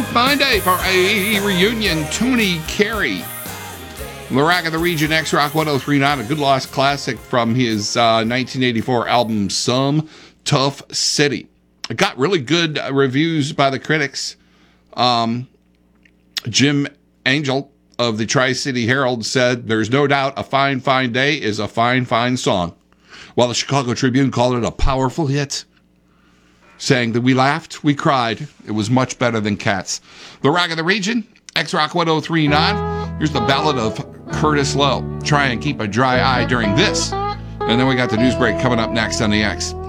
Fine day for a reunion. Toonie Carey. The Rock of the Region, X-Rock 1039, a good lost classic from his 1984 album, Some Tough City. It got really good reviews by the critics. Jim Angel of the Tri-City Herald said, "There's no doubt A Fine, Fine Day is a fine, fine song." While the Chicago Tribune called it a powerful hit, saying that we laughed, we cried. It was much better than Cats. The Rock of the Region, X-Rock 1039. Here's the ballad of Curtis Lowe. Try and keep a dry eye during this. And then we got the news break coming up next on the X.